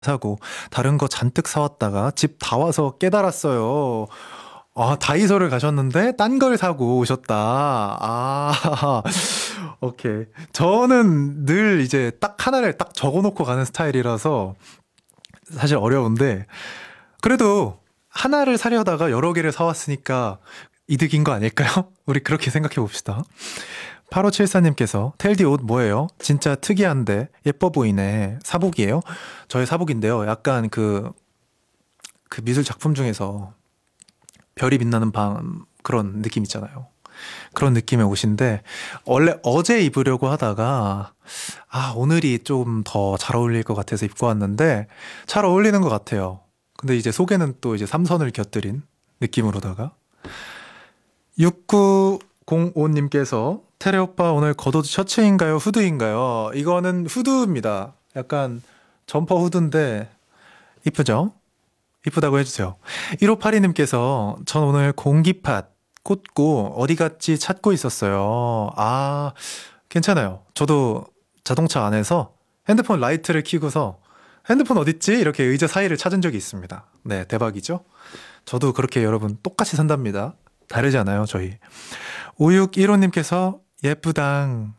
사고 다른 거 잔뜩 사왔다가 집 다 와서 깨달았어요. 아, 다이소를 가셨는데 딴 걸 사고 오셨다. 아, 오케이. 저는 늘 이제 딱 하나를 딱 적어놓고 가는 스타일이라서 사실 어려운데 그래도 하나를 사려다가 여러 개를 사왔으니까 이득인 거 아닐까요? 우리 그렇게 생각해 봅시다. 8574님께서 텔디 옷 뭐예요? 진짜 특이한데 예뻐 보이네. 사복이에요? 저의 사복인데요. 약간 그 미술 작품 중에서 별이 빛나는 밤 그런 느낌 있잖아요. 그런 느낌의 옷인데 원래 어제 입으려고 하다가 오늘이 좀 더 잘 어울릴 것 같아서 입고 왔는데 잘 어울리는 것 같아요. 근데 이제 속에는 또 이제 삼선을 곁들인 느낌으로다가 6905님께서 테레 오빠 오늘 겉옷 셔츠인가요? 후드인가요? 이거는 후드입니다. 약간 점퍼 후드인데 이쁘죠? 이쁘다고 해주세요. 1582님께서 전 오늘 공기팟 꽂고 어디 갔지 찾고 있었어요. 아, 괜찮아요. 저도 자동차 안에서 핸드폰 라이트를 켜고서 핸드폰 어딨지? 이렇게 의자 사이를 찾은 적이 있습니다. 네, 대박이죠? 저도 그렇게 여러분 똑같이 산답니다. 다르지 않아요, 저희. 5615님께서 예쁘당.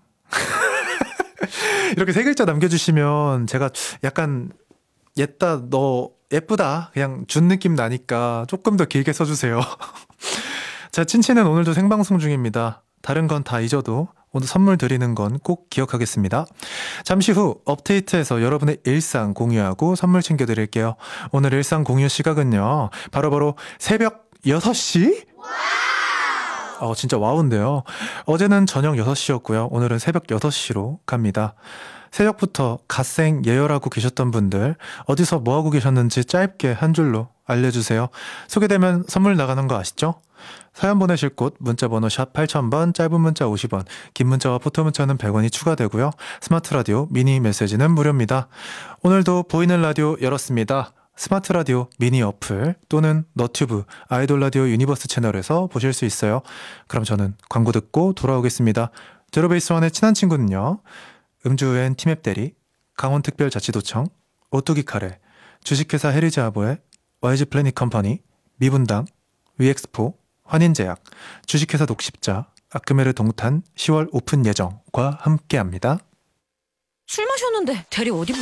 이렇게 세 글자 남겨주시면 제가 약간 옛다 너 예쁘다 그냥 준 느낌 나니까 조금 더 길게 써주세요. 자, 친친은 오늘도 생방송 중입니다. 다른 건 다 잊어도 오늘 선물 드리는 건 꼭 기억하겠습니다. 잠시 후 업데이트해서 여러분의 일상 공유하고 선물 챙겨드릴게요. 오늘 일상 공유 시각은요. 바로바로 새벽 6시? 진짜 와우인데요. 어제는 저녁 6시였고요. 오늘은 새벽 6시로 갑니다. 새벽부터 갓생 예열하고 계셨던 분들 어디서 뭐하고 계셨는지 짧게 한 줄로 알려주세요. 소개되면 선물 나가는 거 아시죠? 사연 보내실 곳 문자번호 샵 8000번, 짧은 문자 50원, 긴 문자와 포토 문자는 100원이 추가되고요. 스마트 라디오 미니 메시지는 무료입니다. 오늘도 보이는 라디오 열었습니다. 스마트 라디오 미니 어플 또는 너튜브 아이돌 라디오 유니버스 채널에서 보실 수 있어요. 그럼 저는 광고 듣고 돌아오겠습니다. 제로베이스원의 친한 친구는요. 음주엔 티맵 대리, 강원특별자치도청, 오뚜기 카레, 주식회사 헤리즈아보의 YG 플래닛 컴퍼니, 미분당, 위엑스포, 환인제약, 주식회사 독십자, 아크메르 동탄 10월 오픈 예정과 함께합니다. 술 마셨는데 대리 어디